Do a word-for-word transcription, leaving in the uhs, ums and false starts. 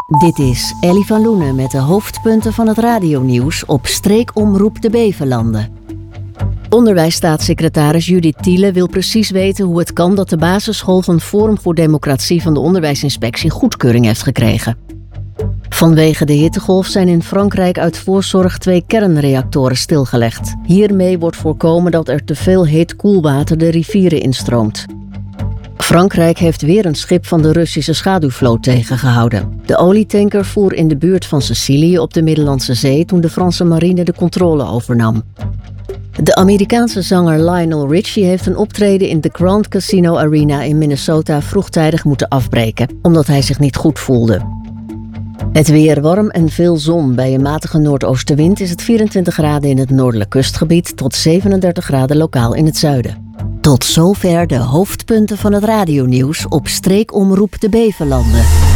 Dit is Ellie van Loenen met de hoofdpunten van het radionieuws op Streekomroep de Beverlanden. Onderwijsstaatssecretaris Judith Thiele wil precies weten hoe het kan dat de basisschool van Forum voor Democratie van de Onderwijsinspectie goedkeuring heeft gekregen. Vanwege de hittegolf zijn in Frankrijk uit voorzorg twee kernreactoren stilgelegd. Hiermee wordt voorkomen dat er te veel heet koelwater de rivieren instroomt. Frankrijk heeft weer een schip van de Russische schaduwvloot tegengehouden. De olietanker voer in de buurt van Sicilië op de Middellandse Zee toen de Franse marine de controle overnam. De Amerikaanse zanger Lionel Richie heeft een optreden in de Grand Casino Arena in Minnesota vroegtijdig moeten afbreken, omdat hij zich niet goed voelde. Het weer warm en veel zon. Bij een matige noordoostenwind is het vierentwintig graden in het noordelijk kustgebied tot zevenendertig graden lokaal in het zuiden. Tot zover de hoofdpunten van het radionieuws op Streekomroep de Beverlanden.